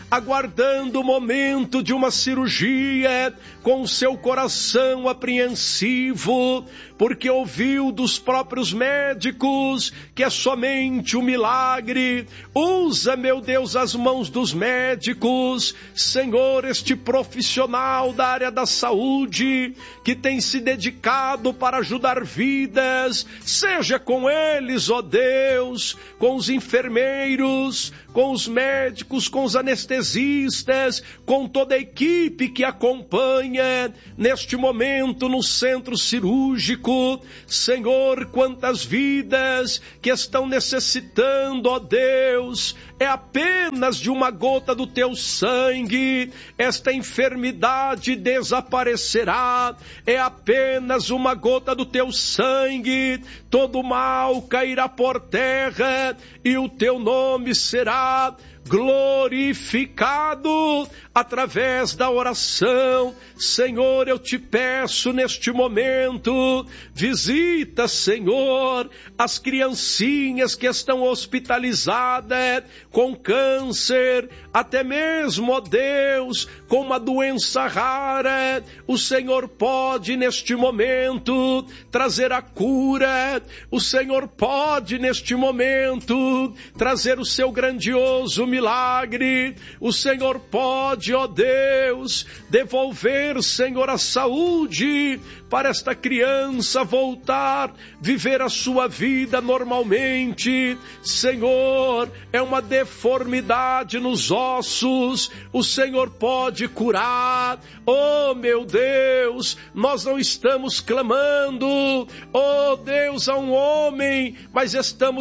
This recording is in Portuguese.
aguardando o momento de uma cirurgia, com seu coração apreensivo, porque ouviu dos próprios médicos que é somente um milagre. Usa, meu Deus, as mãos dos médicos, Senhor, este profissional da área da saúde, que tem se dedicado para ajudar vidas, seja com eles, ó Deus, com os enfermeiros, com os médicos, com os anestesistas, com toda a equipe que acompanha neste momento no centro cirúrgico. Senhor, quantas vidas que estão necessitando, ó Deus, é apenas de uma gota do teu sangue, esta enfermidade desaparecerá, é apenas uma gota do teu sangue, todo mal cairá por terra e o teu nome será glorificado através da oração. Senhor, eu te peço neste momento, visita, Senhor, as criancinhas que estão hospitalizadas com câncer, até mesmo, ó Deus, com uma doença rara. O Senhor pode neste momento trazer a cura, o Senhor pode neste momento trazer o seu grandioso milagre, o Senhor pode, ó Deus, devolver, Senhor, a saúde para esta criança voltar, viver a sua vida normalmente. Senhor, é uma deformidade nos ossos, o Senhor pode curar. Oh, meu Deus, nós não estamos clamando, oh Deus, a um homem, mas estamos